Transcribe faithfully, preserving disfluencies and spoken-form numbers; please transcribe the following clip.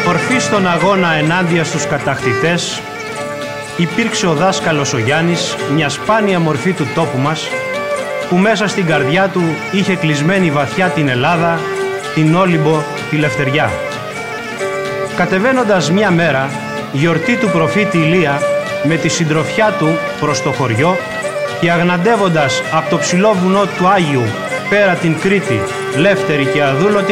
μορφή στον αγώνα ενάντια στους κατακτητές υπήρξε ο δάσκαλος ο Γιάννης, μια σπάνια μορφή του τόπου μας, που μέσα στην καρδιά του είχε κλεισμένη βαθιά την Ελλάδα, την Όλυμπο, τη Λευτεριά. Κατεβαίνοντας μια μέρα, γιορτή του προφήτη Ηλία, με τη συντροφιά του προς το χωριό και αγναντεύοντας από το ψηλό βουνό του Άγιου πέρα την Κρήτη, Λεύτερη και Αδούλωτη,